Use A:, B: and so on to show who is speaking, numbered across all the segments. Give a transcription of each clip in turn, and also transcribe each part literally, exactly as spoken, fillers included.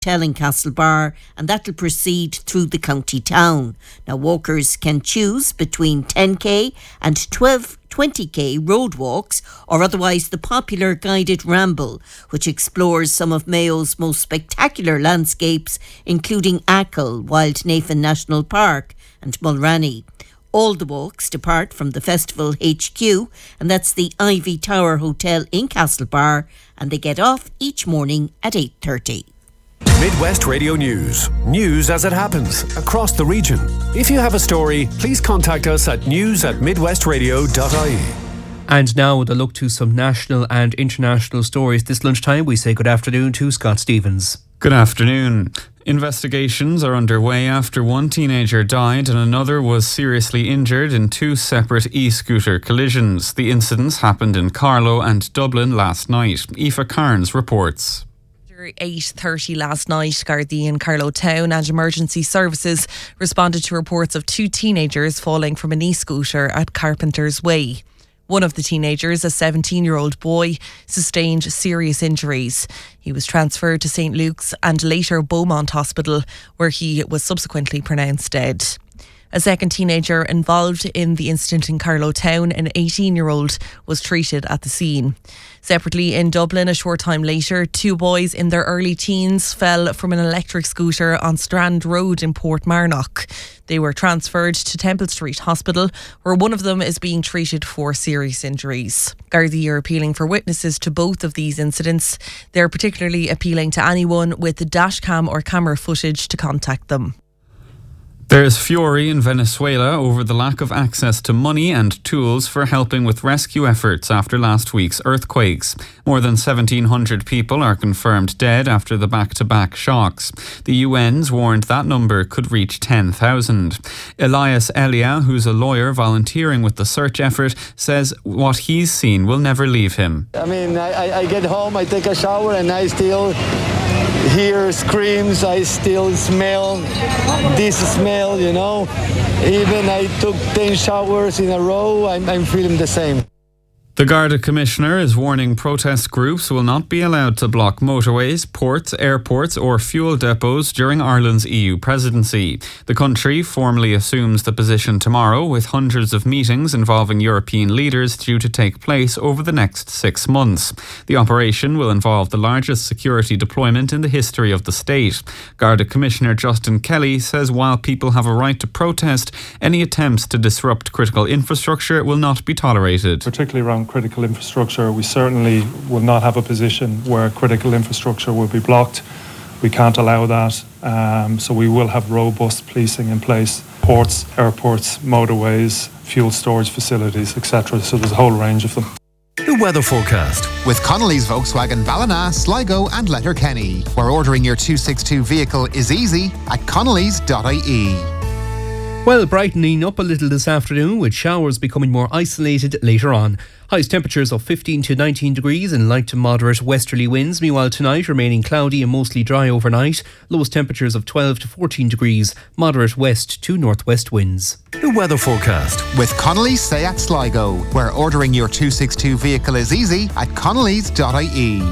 A: Hotel in Castlebar, and that'll proceed through the county town. Now, walkers can choose between ten k and twelve twenty k road walks, or otherwise the popular guided ramble, which explores some of Mayo's most spectacular landscapes, including Achill, Wildnathan National Park and Mulranny. All the walks depart from the festival H Q, and that's the Ivy Tower Hotel in Castlebar, and they get off each morning at eight thirty.
B: Midwest Radio News. News as it happens across the region. If you have a story, please contact us at news at midwestradio dot I E.
C: And now with a look to some national and international stories this lunchtime, we say good afternoon to Scott Stevens.
D: Good afternoon. Investigations are underway after one teenager died and another was seriously injured in two separate e-scooter collisions. The incidents happened in Carlow and Dublin last night. Aoife Carnes reports.
E: eight thirty last night, Gardaí in Carlow Town and emergency services responded to reports of two teenagers falling from an e-scooter at Carpenter's Way. One of the teenagers, a seventeen-year-old boy, sustained serious injuries. He was transferred to Saint Luke's and later Beaumont Hospital, where he was subsequently pronounced dead. A second teenager involved in the incident in Carlow Town, an eighteen-year-old, was treated at the scene. Separately in Dublin, a short time later, two boys in their early teens fell from an electric scooter on Strand Road in Portmarnock. They were transferred to Temple Street Hospital, where one of them is being treated for serious injuries. Gardaí are appealing for witnesses to both of these incidents. They're particularly appealing to anyone with dashcam or camera footage to contact them.
D: There's fury in Venezuela over the lack of access to money and tools for helping with rescue efforts after last week's earthquakes. More than seventeen hundred people are confirmed dead after the back-to-back shocks. The U N's warned that number could reach ten thousand. Elias Elia, who's a lawyer volunteering with the search effort, says what he's seen will never leave him.
F: I mean, I, I get home, I take a shower, and I still hear screams, I still smell this smell, you know. Even I took ten showers in a row, I'm, I'm feeling the same.
D: The Garda Commissioner is warning protest groups will not be allowed to block motorways, ports, airports or fuel depots during Ireland's E U presidency. The country formally assumes the position tomorrow, with hundreds of meetings involving European leaders due to take place over the next six months. The operation will involve the largest security deployment in the history of the state. Garda Commissioner Justin Kelly says while people have a right to protest, any attempts to disrupt critical infrastructure will not be tolerated.
G: Particularly around critical infrastructure, we certainly will not have a position where critical infrastructure will be blocked. We can't allow that. Um, so we will have robust policing in place. Ports, airports, motorways, fuel storage facilities, et cetera. So there's a whole range of them.
B: The weather forecast
H: with Connolly's Volkswagen Ballina, Sligo and Letterkenny, where ordering your two sixty-two vehicle is easy at connellys dot I E.
C: Well, brightening up a little this afternoon, with showers becoming more isolated later on. Highest temperatures of fifteen to nineteen degrees and light to moderate westerly winds. Meanwhile, tonight remaining cloudy and mostly dry overnight. Lowest temperatures of twelve to fourteen degrees. Moderate west to northwest winds.
B: The weather forecast
H: with Connolly's Seat Sligo, where ordering your two sixty-two vehicle is easy at connellys dot I E.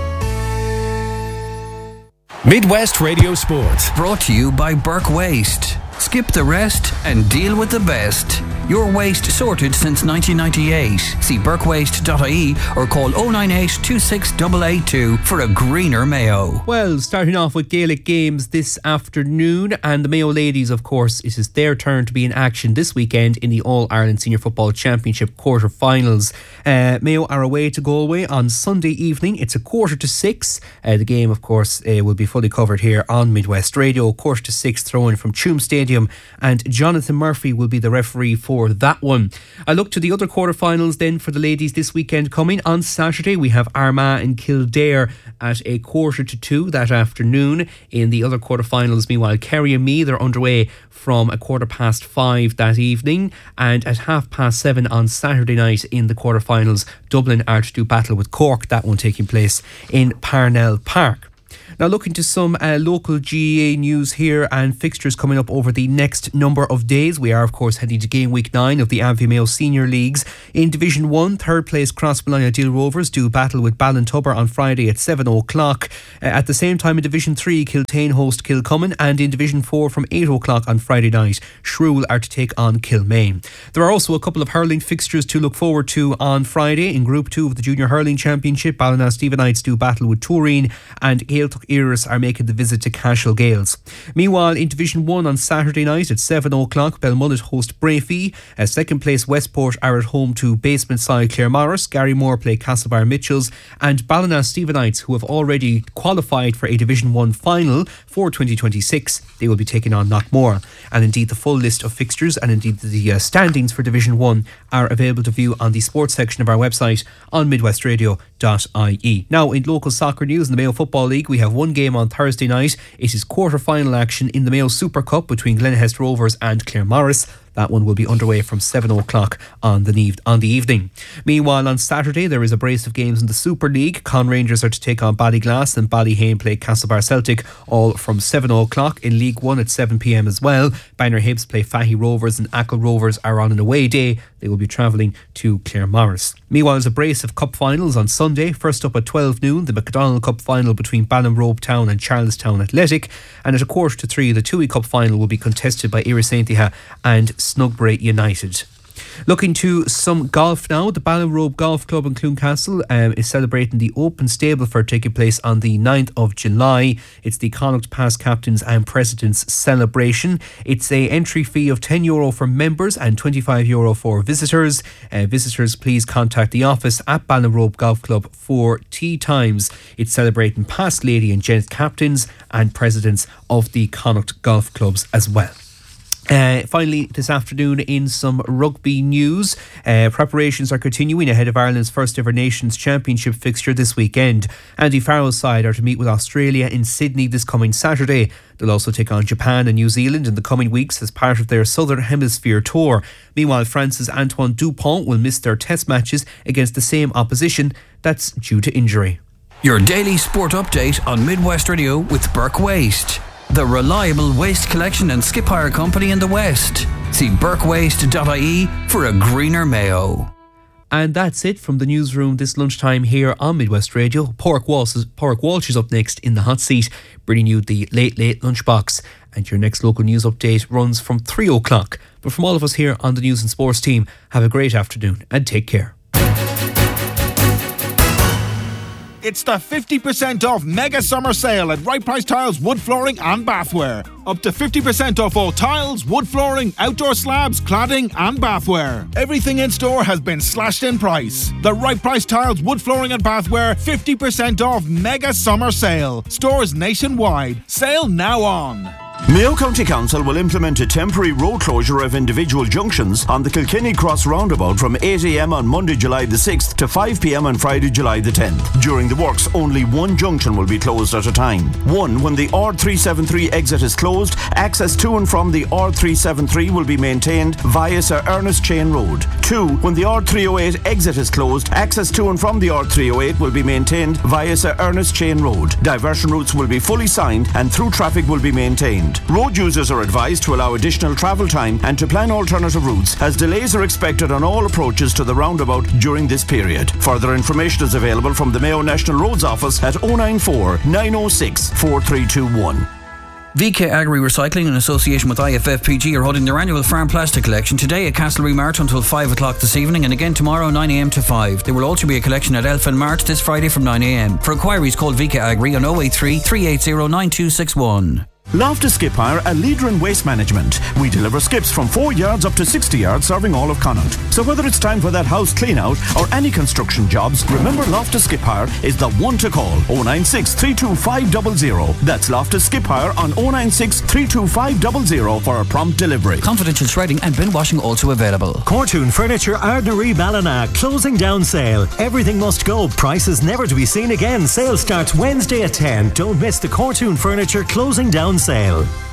B: Midwest Radio Sport.
I: Brought to you by Burke Waste. Skip the rest and deal with the best. Your waste sorted since nineteen ninety-eight. See burke waste dot I E or call oh nine eight, two six eight eight two for a greener Mayo.
C: Well, starting off with Gaelic games this afternoon, and the Mayo ladies, of course, it is their turn to be in action this weekend in the All-Ireland Senior Football Championship quarter-finals. Uh, Mayo are away to Galway on Sunday evening. It's a quarter to six. Uh, the game, of course, uh, will be fully covered here on Midwest Radio. Quarter to six throw-in from Tuam Stadium, and Jonathan Murphy will be the referee for that one. I look to the other quarterfinals then for the ladies this weekend coming. On Saturday we have Armagh and Kildare at a quarter to two that afternoon. In the other quarterfinals, meanwhile, Kerry and Meath are underway from a quarter past five that evening, and at half past seven on Saturday night in the quarterfinals, Dublin are to do battle with Cork, that one taking place in Parnell Park. Now looking to some uh, local G A A news here and fixtures coming up over the next number of days. We are of course heading to game week nine of the Abbey Mayo Senior Leagues. In Division one, third place Crossmolina Deal Rovers do battle with Ballintubber on Friday at seven o'clock. Uh, at the same time in Division three, Kiltane host Kilcummin, and in Division four from eight o'clock on Friday night, Shrewell are to take on Kilmaine. There are also a couple of hurling fixtures to look forward to on Friday. In Group two of the Junior Hurling Championship, Ballina Stephenites do battle with Turin, and Gaeltacht Iris are making the visit to Cashel Gales. Meanwhile, in Division one on Saturday night at seven o'clock, Belmullet host Brayfee. Uh, second place Westport are at home to basement side Claremorris. Garrymore play Castlebar Mitchells, and Ballina Stephenites, who have already qualified for a Division one final for twenty twenty-six, they will be taking on Knockmore. And indeed the full list of fixtures and indeed the uh, standings for Division one are available to view on the sports section of our website on midwest radio dot I E. Now in local soccer news, in the Mayo Football League, we have one game on Thursday night. It is quarter-final action in the Mayo Super Cup between Glenhest Rovers and Claremorris. That one will be underway from seven o'clock on the, neve- on the evening. Meanwhile, on Saturday, there is a brace of games in the Super League. Con Rangers are to take on Ballyglass and Ballyhane play Castlebar Celtic, all from seven o'clock. In League one at seven p.m. as well, Bangor Hibs play Fahy Rovers, and Achill Rovers are on an away day. They will be travelling to Claremorris. Meanwhile, there's a brace of cup finals on Sunday. First up at twelve noon, the McDonald Cup final between Ballinrobe Town and Charlestown Athletic. And at a quarter to three, the Toohey Cup final will be contested by Irisaintiha and Snugbury United. Looking to some golf now, the Ballinrobe Golf Club in Clooncastle um, is celebrating the Open Stableford taking place on the ninth of July. It's the Connacht Past Captains and Presidents celebration. It's a entry fee of ten euro for members and twenty-five euro for visitors. Uh, visitors, please contact the office at Ballinrobe Golf Club for tea times. It's celebrating past lady and gent captains and presidents of the Connacht Golf Clubs as well. Uh, finally, this afternoon in some rugby news, uh, preparations are continuing ahead of Ireland's first ever Nations Championship fixture this weekend. Andy Farrell's side are to meet with Australia in Sydney this coming Saturday. They'll also take on Japan and New Zealand in the coming weeks as part of their Southern Hemisphere tour. Meanwhile, France's Antoine Dupont will miss their test matches against the same opposition. That's due to injury.
I: Your daily sport update on Midwest Radio with Burke Waste, the reliable waste collection and skip hire company in the West. See burke waste dot I E for a greener Mayo.
C: And that's it from the newsroom this lunchtime here on Midwest Radio. Pork Walsh is, Pork Walsh is up next in the hot seat, bringing you the Late Late Lunchbox. And your next local news update runs from three o'clock. But from all of us here on the News and Sports team, have a great afternoon and take care.
J: It's the fifty percent off mega summer sale at Right Price Tiles Wood Flooring and Bathware. Up to fifty percent off all tiles, wood flooring, outdoor slabs, cladding and bathware. Everything in store has been slashed in price. The Right Price Tiles Wood Flooring and Bathware fifty percent off mega summer sale. Stores nationwide. Sale now on.
K: Mayo County Council will implement a temporary road closure of individual junctions on the Kilkenny Cross roundabout from eight a.m. on Monday, July the sixth to five p.m. on Friday, July the tenth. During the works, only one junction will be closed at a time. One, when the R three seventy-three exit is closed, access to and from the R three seventy-three will be maintained via Sir Ernest Chain Road. Two, when the R three oh eight exit is closed, access to and from the R three oh eight will be maintained via Sir Ernest Chain Road. Diversion routes will be fully signed and through traffic will be maintained. Road users are advised to allow additional travel time and to plan alternative routes, as delays are expected on all approaches to the roundabout during this period. Further information is available from the Mayo National Roads Office at oh nine four, nine oh six, four three two one.
I: V K Agri Recycling in association with I F F P G are holding their annual farm plastic collection today at Castlereagh Mart until five o'clock this evening, and again tomorrow nine a.m. to five. There will also be a collection at Elfin Mart this Friday from nine a.m. For inquiries, call V K Agri on oh eight three, three eight zero, nine two six one.
K: Loftus Skip Hire, a leader in waste management. We deliver skips from four yards up to sixty yards, serving all of Connacht. So whether it's time for that house clean out or any construction jobs, remember Loftus Skip Hire is the one to call. oh nine six, three two five zero zero. That's Loftus Skip Hire on oh nine six, three two five zero zero for a prompt delivery.
I: Confidential shredding and bin washing also available.
L: Cortoon Furniture, Ardnaree Ballina, closing down sale. Everything must go. Prices never to be seen again. Sale starts Wednesday at ten. Don't miss the Cortoon Furniture closing down sale.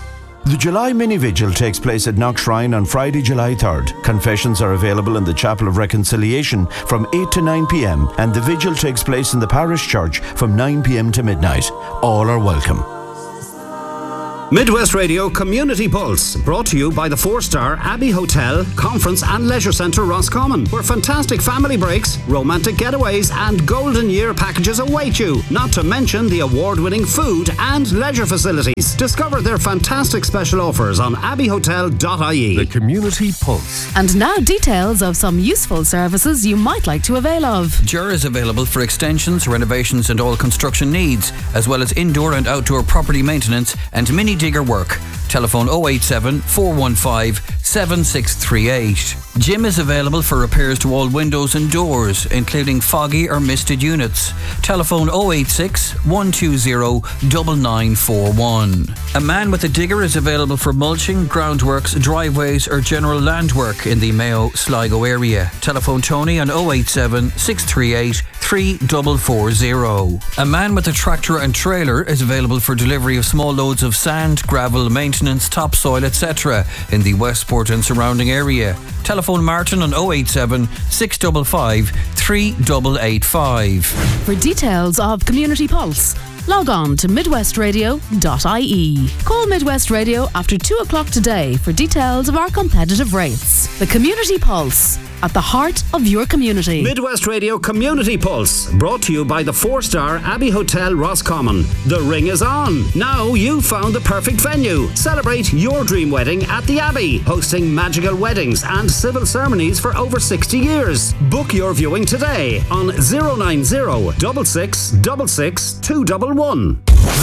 K: The July Mini Vigil takes place at Knock Shrine on Friday, July third. Confessions are available in the Chapel of Reconciliation from eight to nine p.m. and the vigil takes place in the parish church from nine p.m. to midnight. All are welcome.
M: Midwest Radio Community Pulse, brought to you by the four-star Abbey Hotel, Conference and Leisure Centre Roscommon, where fantastic family breaks, romantic getaways and golden year packages await you, not to mention the award-winning food and leisure facilities. Discover their fantastic special offers on abbey hotel dot I E.
B: The Community Pulse.
N: And now details of some useful services you might like to avail of.
I: J U R is available for extensions, renovations and all construction needs, as well as indoor and outdoor property maintenance and mini digger work. Telephone oh eight seven, four one five, seven six three eight. Jim is available for repairs to all windows and doors, including foggy or misted units. Telephone oh eight six, one two zero, nine nine four one. A man with a digger is available for mulching, groundworks, driveways or general land work in the Mayo Sligo area. Telephone Tony on oh eight seven, six three eight, three four four zero. A man with a tractor and trailer is available for delivery of small loads of sand, gravel, maintenance, topsoil, et cetera in the Westport and surrounding area. Telephone Martin on oh eight seven, six five five, three eight eight five.
N: For details of Community Pulse, log on to midwest radio dot I E. Call Midwest Radio after two o'clock today for details of our competitive rates. The Community Pulse, at the heart of your community.
M: Midwest Radio Community Pulse, brought to you by the four-star Abbey Hotel Roscommon. The ring is on. Now you've found the perfect venue. Celebrate your dream wedding at the Abbey, hosting magical weddings and civil ceremonies for over sixty years. Book your viewing today on zero nine zero, six six six six, two one one.